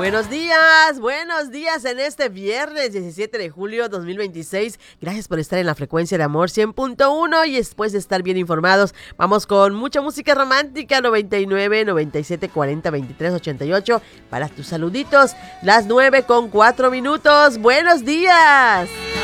buenos días en este viernes 17 de julio 2026. Gracias por estar en la frecuencia de Amor 100.1 y después de estar bien informados, vamos con mucha música romántica, 99, 97, 40, 23, 88, para tus saluditos, las 9:04. ¡Buenos días!